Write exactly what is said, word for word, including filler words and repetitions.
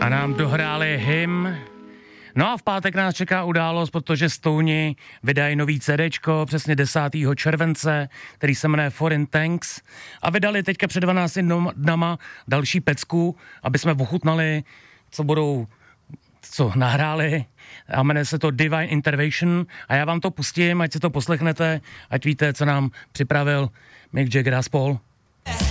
A nám dohráli hymn. No a v pátek nás čeká událost, protože Stouni vydají nový CDčko přesně desátého července, který se jmenuje Foreign Tanks. A vydali teďka před dvanácti dnama další pecku, aby jsme ochutnali, co budou, co nahráli. A jmenuje se to Divine Intervention. A já vám to pustím, ať si to poslechnete, ať víte, co nám připravil Mick Jagger a spol.